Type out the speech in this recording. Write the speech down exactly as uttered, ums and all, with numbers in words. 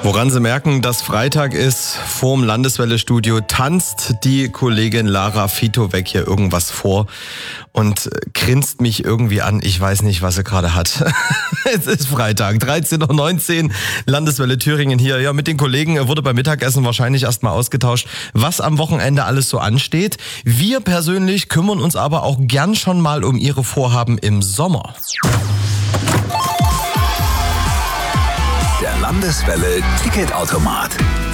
Woran Sie merken, dass Freitag ist, vorm Landeswelle-Studio tanzt die Kollegin Lara Fitowek hier irgendwas vor und grinst mich irgendwie an. Ich weiß nicht, was sie gerade hat. Es ist Freitag, dreizehn Uhr neunzehn, Landeswelle Thüringen hier. Ja, mit den Kollegen wurde beim Mittagessen wahrscheinlich erstmal ausgetauscht, was am Wochenende alles so ansteht. Wir persönlich kümmern uns aber auch gern schon mal um ihre Vorhaben im Sommer. Der Landeswelle Ticketautomat.